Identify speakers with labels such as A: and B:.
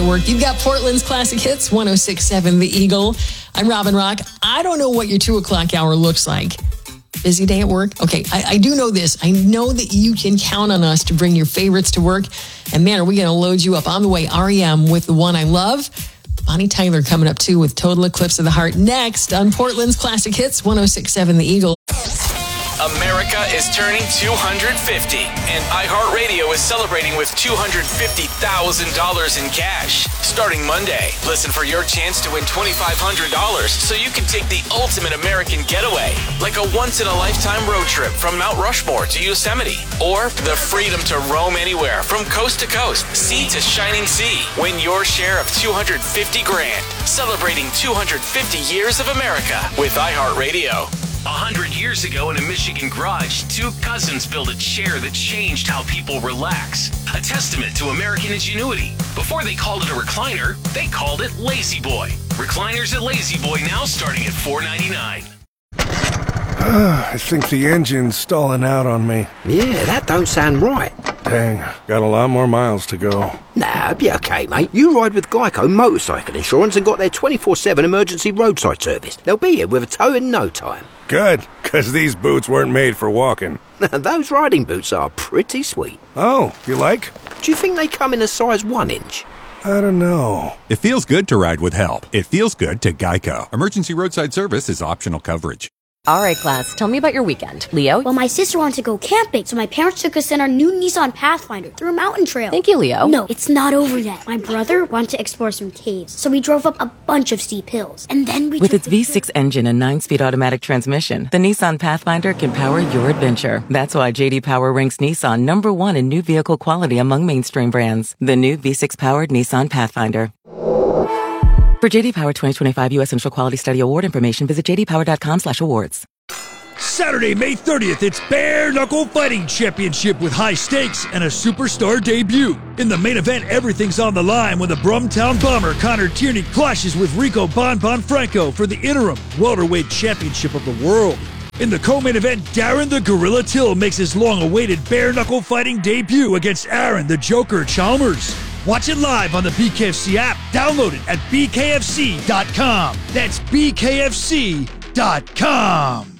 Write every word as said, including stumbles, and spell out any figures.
A: Work. You've got Portland's Classic Hits, one oh six point seven The Eagle. I'm Robin Rock. I don't know what your two o'clock hour looks like. Busy day at work? Okay, I, I do know this. I know that you can count on us to bring your favorites to work. And man, are we going to load you up. On the way, R E M with The One I Love. Bonnie Tyler coming up too with Total Eclipse of the Heart next on Portland's Classic Hits, one oh six point seven The Eagle.
B: America is turning two hundred fifty, and iHeartRadio is celebrating with two hundred fifty thousand dollars in cash. Starting Monday, listen for your chance to win twenty-five hundred dollars so you can take the ultimate American getaway, like a once-in-a-lifetime road trip from Mount Rushmore to Yosemite, or the freedom to roam anywhere from coast to coast, sea to shining sea. Win your share of two hundred fifty grand, celebrating two hundred fifty years of America with iHeartRadio. A hundred years ago in a Michigan garage, two cousins built a chair that changed how people relax. A testament to American ingenuity. Before they called it a recliner, they called it Lazy Boy. Recliners at Lazy Boy now starting at four ninety-nine.
C: I think the engine's stalling out on me.
D: Yeah, that don't sound right.
C: Dang, got a lot more miles to go.
D: Nah, it'll be okay, mate. You ride with Geico Motorcycle Insurance and got their twenty-four seven emergency roadside service. They'll be here with a tow in no time.
C: Good, because these boots weren't made for walking.
D: Those riding boots are pretty sweet.
C: Oh, you like?
D: Do you think they come in a size one inch?
C: I don't know.
E: It feels good to ride with help. It feels good to Geico. Emergency roadside service is optional coverage.
F: All right, class, tell me about your weekend. Leo?
G: Well, my sister wanted to go camping, so my parents took us in our new Nissan Pathfinder through a mountain trail.
F: Thank you, Leo.
G: No, it's not over yet. My brother wanted to explore some caves, so we drove up a bunch of steep hills. And then we
F: With
G: took
F: its
G: the
F: V six engine and nine-speed automatic transmission, the Nissan Pathfinder can power your adventure. That's why J D Power ranks Nissan number one in new vehicle quality among mainstream brands. The new V six-powered Nissan Pathfinder. For J D Power twenty twenty-five U S Central Quality Study Award information, visit j d power dot com slash awards.
H: Saturday, May thirtieth, it's Bare Knuckle Fighting Championship with high stakes and a superstar debut. In the main event, everything's on the line when the Brumtown Bomber Connor Tierney clashes with Rico Bon Bon Franco for the interim welterweight championship of the world. In the co-main event, Darren the Gorilla Till makes his long-awaited Bare Knuckle Fighting debut against Aaron the Joker Chalmers. Watch it live on the B K F C app. Download it at b k f c dot com. That's b k f c dot com.